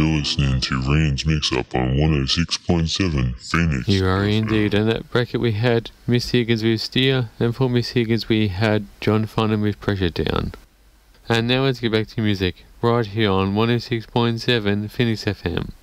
You're listening to Rand's Mix-Up on 106.7 Phoenix. You are indeed. And that bracket we had Miss Higgins with Steer, and for Miss Higgins we had John Farnham with Pressure Down. And now let's get back to music, right here on 106.7 Phoenix FM.